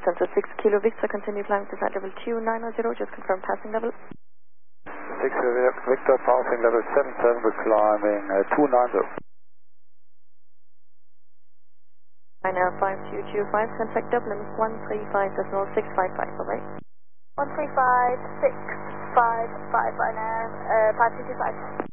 Center 6 Kilo Victor, continue climbing to flight level 2900, just confirm passing level. 6 Kilo Victor, passing level 77, we're climbing 290. Ryanair 5225, contact Dublin 135.655, bye-bye. 135.655, Ryanair 5225.